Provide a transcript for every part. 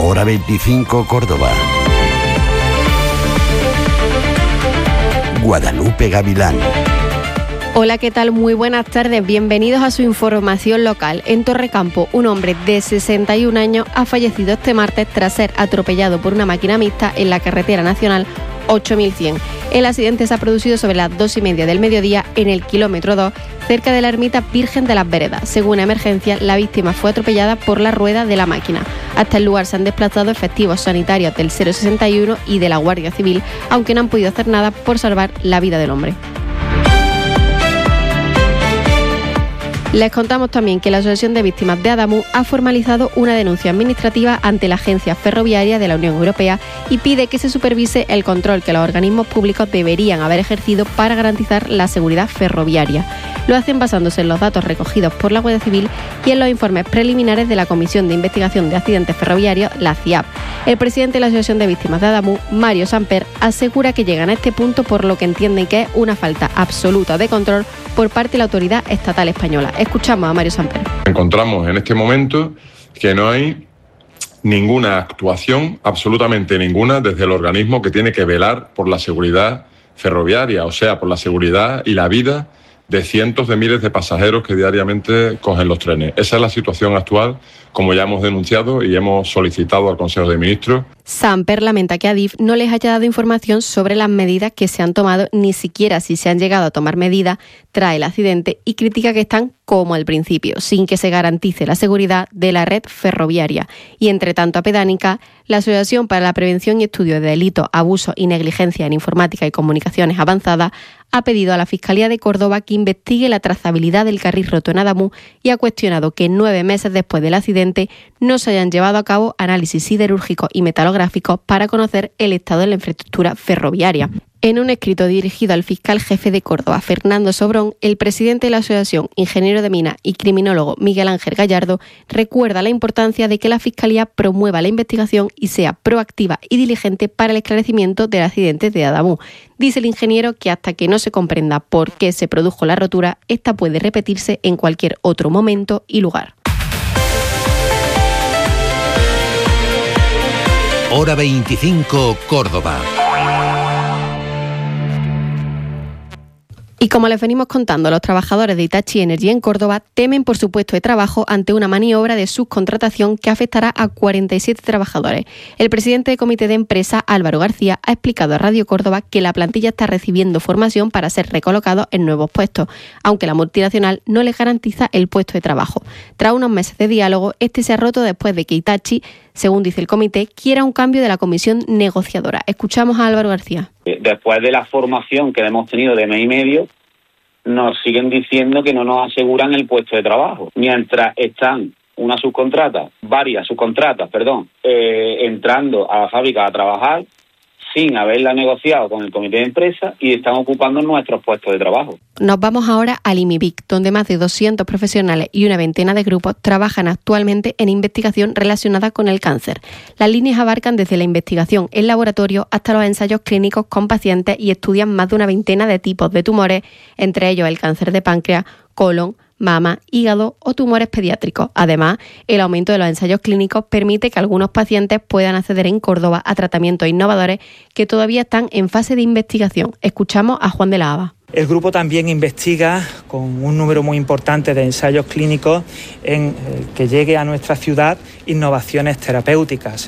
Hora 25, Córdoba. Guadalupe Gavilán. Hola, ¿qué tal? Muy buenas tardes. Bienvenidos a su información local. En Torrecampo, un hombre de 61 años ha fallecido este martes tras ser atropellado por una máquina mixta en la carretera nacional 8100. El accidente se ha producido sobre las 2:30 del mediodía en el kilómetro 2, cerca de la ermita Virgen de las Veredas. Según emergencia, la víctima fue atropellada por la rueda de la máquina. Hasta el lugar se han desplazado efectivos sanitarios del 061 y de la Guardia Civil, aunque no han podido hacer nada por salvar la vida del hombre. Les contamos también que la Asociación de Víctimas de Adamu ha formalizado una denuncia administrativa ante la Agencia Ferroviaria de la Unión Europea y pide que se supervise el control que los organismos públicos deberían haber ejercido para garantizar la seguridad ferroviaria. Lo hacen basándose en los datos recogidos por la Guardia Civil y en los informes preliminares de la Comisión de Investigación de Accidentes Ferroviarios, la CIAP. El presidente de la Asociación de Víctimas de Adamu, Mario Samper, asegura que llegan a este punto por lo que entienden que es una falta absoluta de control por parte de la autoridad estatal española. Escuchamos a Mario Samper. Encontramos en este momento que no hay ninguna actuación, absolutamente ninguna, desde el organismo que tiene que velar por la seguridad ferroviaria, o sea, por la seguridad y la vida de cientos de miles de pasajeros que diariamente cogen los trenes. Esa es la situación actual, como ya hemos denunciado y hemos solicitado al Consejo de Ministros. Samper lamenta que Adif no les haya dado información sobre las medidas que se han tomado, ni siquiera si se han llegado a tomar medidas tras el accidente, y critica que están como al principio, sin que se garantice la seguridad de la red ferroviaria. Y entre tanto, a Pedánica, la Asociación para la Prevención y Estudio de Delitos, Abusos y Negligencia en Informática y Comunicaciones Avanzadas ha pedido a la Fiscalía de Córdoba que investigue la trazabilidad del carril roto en Adamu y ha cuestionado que 9 meses después del accidente no se hayan llevado a cabo análisis siderúrgicos y metalográficos para conocer el estado de la infraestructura ferroviaria. En un escrito dirigido al fiscal jefe de Córdoba, Fernando Sobrón, el presidente de la asociación, ingeniero de minas y criminólogo Miguel Ángel Gallardo, recuerda la importancia de que la Fiscalía promueva la investigación y sea proactiva y diligente para el esclarecimiento del accidente de Adamu. Dice el ingeniero que hasta que no se comprenda por qué se produjo la rotura, esta puede repetirse en cualquier otro momento y lugar. Hora 25, Córdoba. Y como les venimos contando, los trabajadores de Hitachi Energy en Córdoba temen por su puesto de trabajo ante una maniobra de subcontratación que afectará a 47 trabajadores. El presidente del comité de empresa, Álvaro García, ha explicado a Radio Córdoba que la plantilla está recibiendo formación para ser recolocados en nuevos puestos, aunque la multinacional no les garantiza el puesto de trabajo. Tras unos meses de diálogo, este se ha roto después de que Hitachi, según dice el comité, quiera un cambio de la comisión negociadora. Escuchamos a Álvaro García. Después de la formación que hemos tenido de mes y medio, nos siguen diciendo que no nos aseguran el puesto de trabajo. Mientras están varias subcontratas, entrando a la fábrica a trabajar sin haberla negociado con el comité de empresa y están ocupando nuestros puestos de trabajo. Nos vamos ahora al IMIBIC, donde más de 200 profesionales y una veintena de grupos trabajan actualmente en investigación relacionada con el cáncer. Las líneas abarcan desde la investigación en laboratorio hasta los ensayos clínicos con pacientes y estudian más de una veintena de tipos de tumores, entre ellos el cáncer de páncreas, colon, mama, hígado o tumores pediátricos. Además, el aumento de los ensayos clínicos permite que algunos pacientes puedan acceder en Córdoba a tratamientos innovadores que todavía están en fase de investigación. Escuchamos a Juan de la Haba. El grupo también investiga con un número muy importante de ensayos clínicos en que llegue a nuestra ciudad innovaciones terapéuticas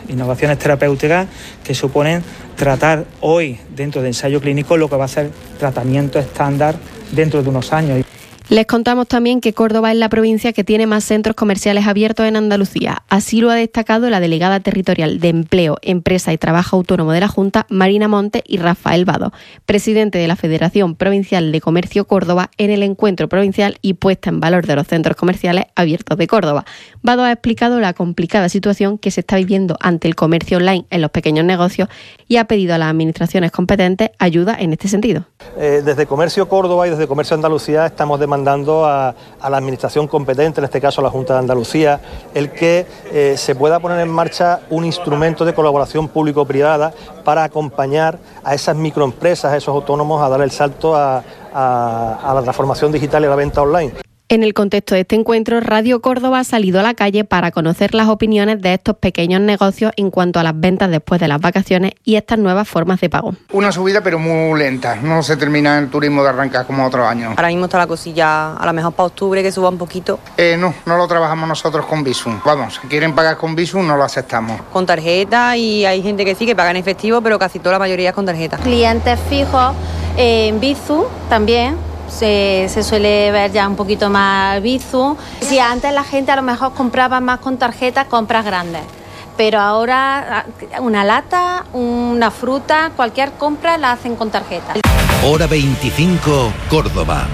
que suponen tratar hoy dentro de ensayo clínico lo que va a ser tratamiento estándar dentro de unos años. Les contamos también que Córdoba es la provincia que tiene más centros comerciales abiertos en Andalucía. Así lo ha destacado la delegada territorial de Empleo, Empresa y Trabajo Autónomo de la Junta, Marina Montes, y Rafael Vado, presidente de la Federación Provincial de Comercio Córdoba, en el encuentro provincial y puesta en valor de los centros comerciales abiertos de Córdoba. Vado ha explicado la complicada situación que se está viviendo ante el comercio online en los pequeños negocios y ha pedido a las administraciones competentes ayuda en este sentido. Desde Comercio Córdoba y desde Comercio Andalucía estamos demandando a la administración competente, en este caso a la Junta de Andalucía, el que se pueda poner en marcha un instrumento de colaboración público-privada para acompañar a esas microempresas, a esos autónomos, a dar el salto a la transformación digital y a la venta online. En el contexto de este encuentro, Radio Córdoba ha salido a la calle para conocer las opiniones de estos pequeños negocios en cuanto a las ventas después de las vacaciones y estas nuevas formas de pago. Una subida pero muy lenta, no se termina el turismo de arrancar como otros años. Ahora mismo está la cosilla, a lo mejor para octubre que suba un poquito. No lo trabajamos nosotros con Bizum. Vamos, si quieren pagar con Bizum no lo aceptamos. Con tarjeta, y hay gente que sí, que paga en efectivo, pero casi toda la mayoría es con tarjeta. Clientes fijos en Bizum también. Se suele ver ya un poquito más Bizum. Si antes la gente a lo mejor compraba más con tarjeta, compras grandes. Pero ahora una lata, una fruta, cualquier compra la hacen con tarjeta. Hora 25, Córdoba.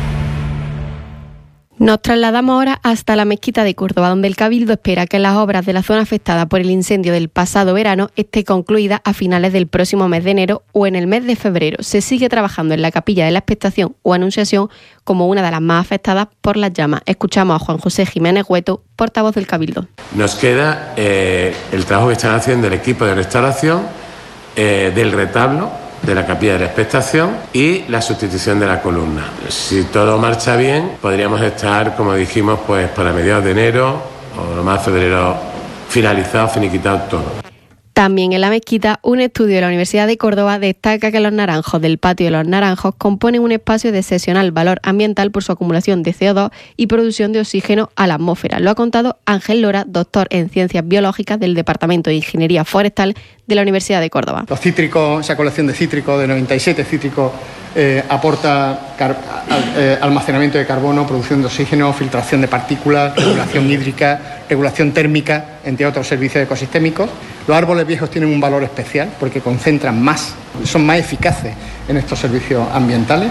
Nos trasladamos ahora hasta la Mezquita de Córdoba, donde el Cabildo espera que las obras de la zona afectada por el incendio del pasado verano esté concluida a finales del próximo mes de enero o en el mes de febrero. Se sigue trabajando en la Capilla de la Expectación o Anunciación como una de las más afectadas por las llamas. Escuchamos a Juan José Jiménez Hueto, portavoz del Cabildo. Nos queda el trabajo que están haciendo el equipo de restauración del retablo de la Capilla de la Expectación y la sustitución de la columna. Si todo marcha bien, podríamos estar, como dijimos, pues para mediados de enero o lo más febrero finalizado, finiquitado todo. También en la mezquita, un estudio de la Universidad de Córdoba destaca que los naranjos del Patio de los Naranjos componen un espacio de excepcional valor ambiental por su acumulación de CO2 y producción de oxígeno a la atmósfera. Lo ha contado Ángel Lora, doctor en Ciencias Biológicas del Departamento de Ingeniería Forestal de la Universidad de Córdoba. Los cítricos, esa colección de cítricos, de 97 cítricos, aporta almacenamiento de carbono, producción de oxígeno, filtración de partículas, regulación hídrica, regulación térmica, entre otros servicios ecosistémicos. Los árboles viejos tienen un valor especial porque concentran más, son más eficaces en estos servicios ambientales.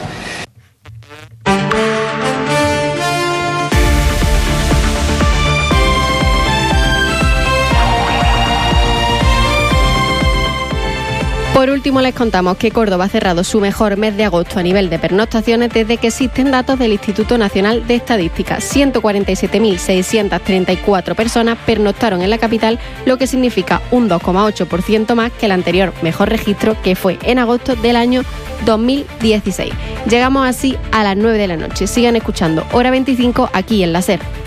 Por último, les contamos que Córdoba ha cerrado su mejor mes de agosto a nivel de pernoctaciones desde que existen datos del Instituto Nacional de Estadística. 147.634 personas pernoctaron en la capital, lo que significa un 2,8% más que el anterior mejor registro, que fue en agosto del año 2016. Llegamos así a las 9 de la noche. Sigan escuchando Hora 25 aquí en la SER.